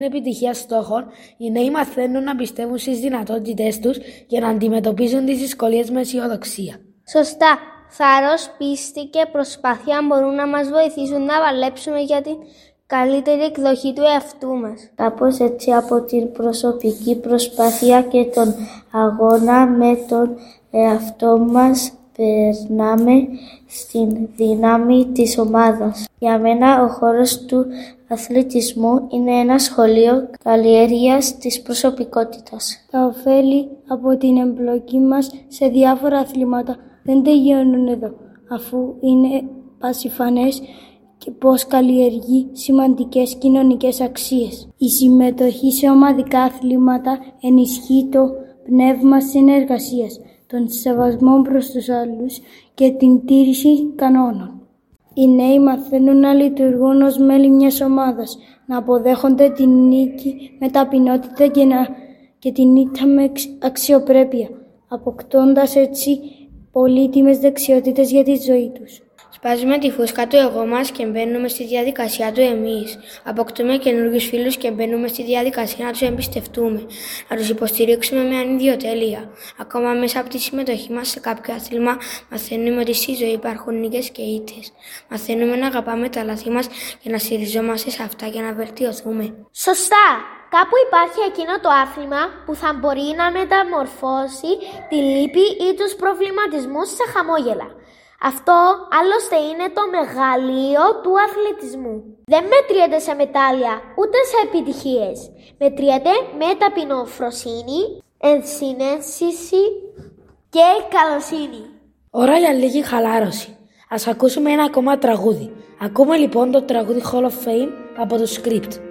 επιτυχία στόχων, οι νέοι μαθαίνουν να πιστεύουν στις δυνατότητές τους και να αντιμετωπίζουν τις δυσκολίες με αισιοδοξία. Σωστά. Θάρρος, πίστη και προσπάθεια μπορούν να μας βοηθήσουν να παλέψουμε για την καλύτερη εκδοχή του εαυτού μας. Κάπως έτσι, από την προσωπική προσπάθεια και τον αγώνα με τον εαυτό μας, περνάμε στην δύναμη της ομάδας. Για μένα ο χώρος του αθλητισμού είναι ένα σχολείο καλλιέργειας της προσωπικότητας. Τα ωφέλη από την εμπλοκή μας σε διάφορα αθλήματα δεν τελειώνουν εδώ, αφού είναι πασιφανές και πώς καλλιεργεί σημαντικές κοινωνικές αξίες. Η συμμετοχή σε ομαδικά αθλήματα ενισχύει το πνεύμα συνεργασίας, τον σεβασμό προς τους άλλους και την τήρηση κανόνων. Οι νέοι μαθαίνουν να λειτουργούν ως μέλη μιας ομάδας, να αποδέχονται την νίκη με ταπεινότητα και την ήττα με αξιοπρέπεια, αποκτώντας έτσι πολύτιμες δεξιότητες για τη ζωή τους. Σπάζουμε τη φούσκα του εγώ μας και μπαίνουμε στη διαδικασία του εμείς. Αποκτούμε καινούργιους φίλους και μπαίνουμε στη διαδικασία να τους εμπιστευτούμε, να τους υποστηρίξουμε με ανιδιοτέλεια. Ακόμα μέσα από τη συμμετοχή μας σε κάποιο άθλημα, μαθαίνουμε ότι στη ζωή υπάρχουν νίκες και ήττες. Μαθαίνουμε να αγαπάμε τα λάθη μας και να στηριζόμαστε σε αυτά για να βελτιωθούμε. Σωστά! Κάπου υπάρχει εκείνο το άθλημα που θα μπορεί να μεταμορφώσει τη λύπη ή τους προβληματισμούς σε χαμόγελα. Αυτό άλλωστε είναι το μεγαλείο του αθλητισμού. Δεν μετριέται σε μετάλλια ούτε σε επιτυχίες. Μετριέται με ταπεινοφροσύνη, ενσυναίσθηση και καλοσύνη. Ώρα για λίγη χαλάρωση. Ας ακούσουμε ένα ακόμα τραγούδι. Ακούμε λοιπόν το τραγούδι Hall of Fame από το Script.